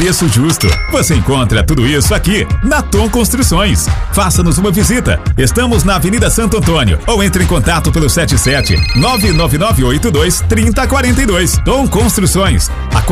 preço justo. Você encontra tudo isso aqui na Tom Construções. Faça-nos uma visita. Estamos na Avenida Santo Antônio ou entre em contato pelo 77 99982 3042. Tom Construções.